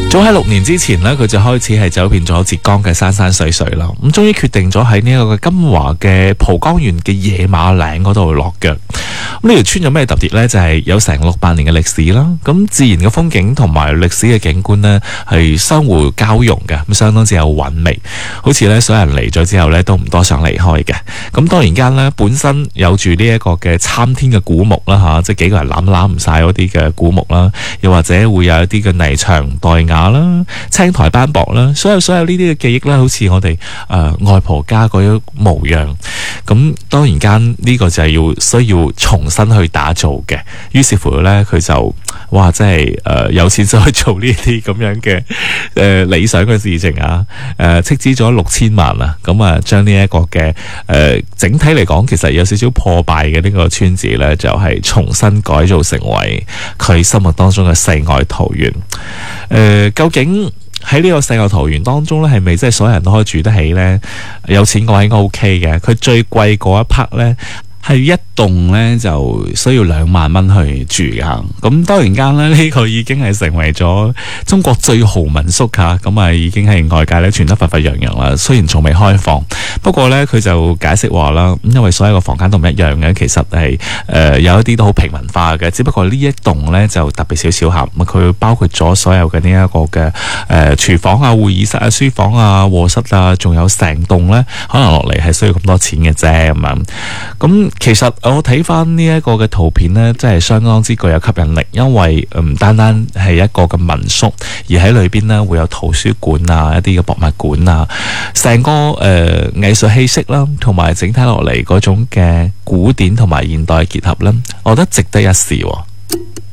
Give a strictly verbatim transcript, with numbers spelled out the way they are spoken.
早喺六年之前呢，佢就開始係走遍咗浙江嘅山山水水啦。咁終於決定咗喺呢一個金華嘅蒲江縣嘅野馬嶺嗰度落腳。咁呢條村有咩特別呢？就係、是、有成六百年嘅歷史啦。咁自然嘅風景同埋歷史嘅景觀呢，係相互交融嘅，咁相當之有韻味。好似呢，所有人嚟咗之後呢，都唔多想離開嘅。咁當然間呢，本身有住呢一個嘅參天嘅古木啦吓，即係幾個人攬攬唔晒嗰啲嘅古木啦，又或者會有一啲嘅泥牆黛瓦啦、青苔斑駁啦，所有所有呢啲嘅記憶咧，好似我哋誒、呃、外婆家嗰種模樣。咁當然間呢個就係要需要重新去打造嘅。於是乎咧，佢就哇，真係誒、呃、有錢就去做呢啲咁樣嘅誒、呃、理想嘅事情啊！誒、呃，斥資咗六千萬啊！咁啊，將呢一個嘅誒、呃、整體嚟講，其實有少少破敗嘅呢個村子咧，就係、是、重新改造成為佢心目當中嘅世外桃源。誒、呃，究竟喺呢個世外桃源當中咧，係咪真係所有人都可以住得起呢？有錢嘅話應該 OK 嘅。佢最貴嗰一 part 咧，係一棟咧就需要兩萬蚊去住㗎。咁當然間咧，呢個已經係成為咗中國最豪民宿嚇，咁啊已經係外界咧傳得沸沸揚揚啦。雖然仲未開放，不過咧佢就解釋話啦，因為所有嘅房間都唔一樣嘅，其實係誒、呃、有一啲都好平民化嘅，只不過呢一棟咧就特別少少嚇。咁佢包括咗所有嘅呢一個嘅誒、呃、廚房啊、會議室啊、書房啊、臥室啊，仲有成棟咧，可能落嚟係需要咁多錢嘅啫咁樣。咁其實我睇翻呢一個嘅圖片呢，真係相當之具有吸引力，因為唔單單係一個嘅民宿，而喺裏邊呢會有圖書館啊、一啲嘅博物館啊，成個誒、呃、藝術氣息啦，同埋整體落嚟嗰種嘅古典同埋現代結合啦，我覺得值得一試。